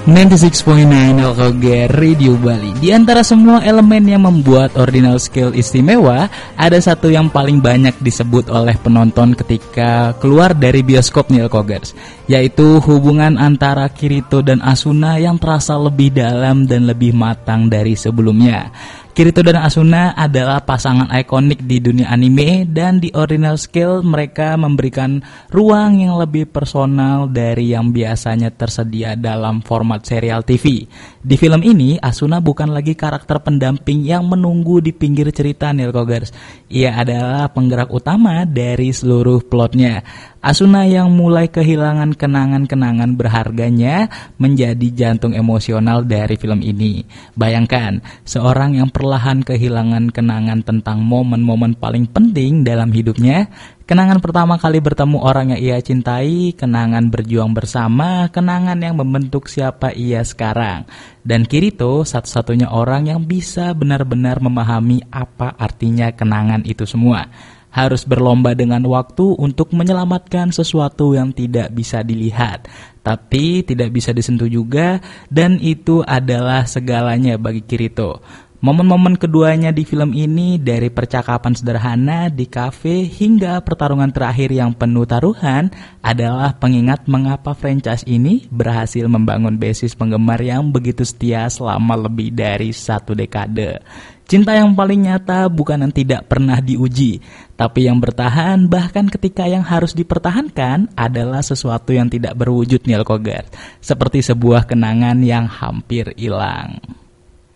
96.9 Alkoger Radio Bali. Di antara semua elemen yang membuat Ordinal Scale istimewa, ada satu yang paling banyak disebut oleh penonton ketika keluar dari bioskop nih Alkogers, yaitu hubungan antara Kirito dan Asuna yang terasa lebih dalam dan lebih matang dari sebelumnya. Kirito dan Asuna adalah pasangan ikonik di dunia anime, dan di Ordinal Scale mereka memberikan ruang yang lebih personal dari yang biasanya tersedia dalam format serial TV. Di film ini, Asuna bukan lagi karakter pendamping yang menunggu di pinggir cerita Nilkogers. Ia adalah penggerak utama dari seluruh plotnya. Asuna yang mulai kehilangan kenangan-kenangan berharganya menjadi jantung emosional dari film ini. Bayangkan, seorang yang perlahan kehilangan kenangan tentang momen-momen paling penting dalam hidupnya. Kenangan pertama kali bertemu orang yang ia cintai, kenangan berjuang bersama, kenangan yang membentuk siapa ia sekarang. Dan Kirito satu-satunya orang yang bisa benar-benar memahami apa artinya kenangan itu semua. Harus berlomba dengan waktu untuk menyelamatkan sesuatu yang tidak bisa dilihat, tapi tidak bisa disentuh juga, dan itu adalah segalanya bagi Kirito. Momen-momen keduanya di film ini, dari percakapan sederhana di kafe hingga pertarungan terakhir yang penuh taruhan, adalah pengingat mengapa franchise ini berhasil membangun basis penggemar yang begitu setia selama lebih dari 1 dekade. Cinta yang paling nyata bukan yang tidak pernah diuji, tapi yang bertahan bahkan ketika yang harus dipertahankan adalah sesuatu yang tidak berwujud Nilkogar, seperti sebuah kenangan yang hampir hilang.